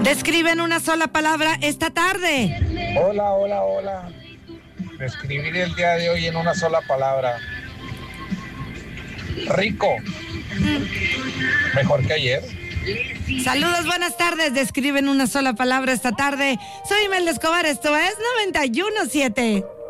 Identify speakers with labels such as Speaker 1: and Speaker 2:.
Speaker 1: Describe en una sola palabra esta tarde.
Speaker 2: Hola, hola, hola. Describir el día de hoy en una sola palabra. Rico. Mejor que ayer.
Speaker 1: Saludos, buenas tardes. Describe en una sola palabra esta tarde. Soy Imelda Escobar, esto es 91.7.